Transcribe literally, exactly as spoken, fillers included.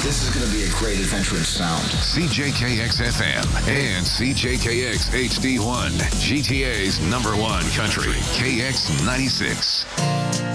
This is going to be a great adventure in sound. C J K X F M and C J K X H D one, G T A's number one country, K X ninety-six.